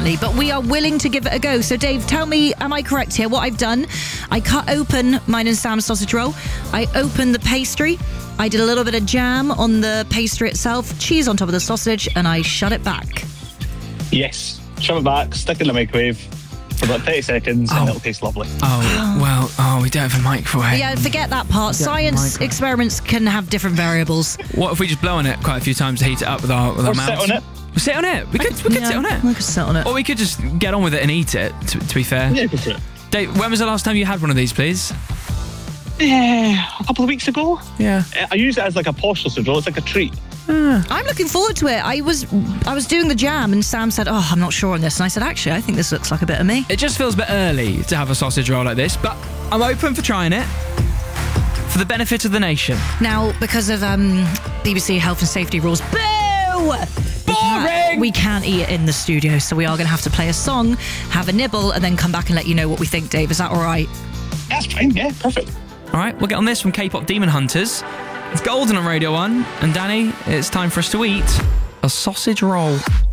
apparently, but we are willing to give it a go. So, Dave, tell me, am I correct here? What I've done, I cut open mine and Sam's sausage roll. I opened the pastry. I did a little bit of jam on the pastry itself, cheese on top of the sausage, and I shut it back. Yes. Shove it back, stick it in the microwave for about 30 seconds, and it'll taste lovely. We don't have a microwave. Yeah, forget that part. Science experiments can have different variables. What if we just blow on it quite a few times to heat it up with our mouths? Sit on it. Sit on it. We could sit on it. We could sit on it. Or we could just get on with it and eat it, to be fair. Yeah, go for it. Dave, when was the last time you had one of these, please? A couple of weeks ago. Yeah. I use it as like a posh sausage roll. It's like a treat. I'm looking forward to it. I was doing the jam and Sam said, I'm not sure on this. And I said, actually, I think this looks like a bit of me. It just feels a bit early to have a sausage roll like this, but I'm open for trying it for the benefit of the nation. Now, because of BBC health and safety rules, boo! Boring! We can't eat it in the studio, so we are going to have to play a song, have a nibble, and then come back and let you know what we think, Dave. Is that all right? That's fine, yeah, perfect. All right, we'll get on this from K-pop Demon Hunters. It's Golden on Radio 1. And Danny, it's time for us to eat a sausage roll.